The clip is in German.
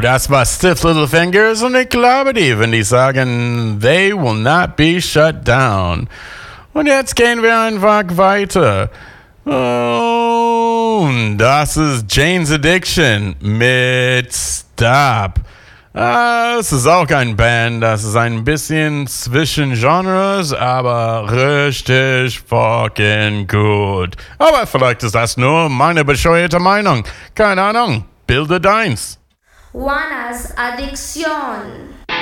das war Stiff Little Fingers und ich glaube die, wenn die sagen, they will not be shut down. Und jetzt gehen wir einfach weiter. Und das ist Jane's Addiction mit Stop. Es ist auch ein Band, das ist ein bisschen zwischen Genres, aber richtig fucking gut. Aber vielleicht ist das nur meine bescheuerte Meinung. Keine Ahnung. Bilde deins. Juanas Adicción.